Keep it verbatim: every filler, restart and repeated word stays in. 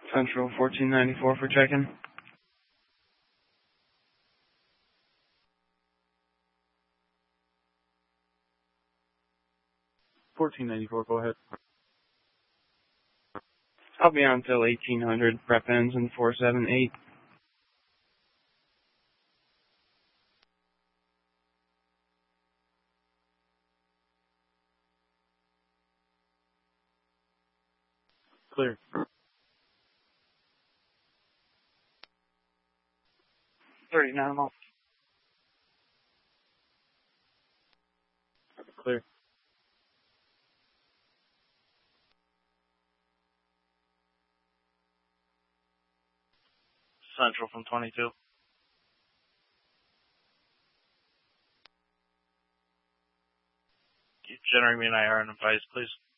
Central fourteen ninety-four for check-in. fourteen ninety-four, go ahead. I'll be on till eighteen hundred. Prep ends in four seven eight. Clear. thirty-nine miles. Clear. Central from twenty-two. Generate me an I R and advice, please.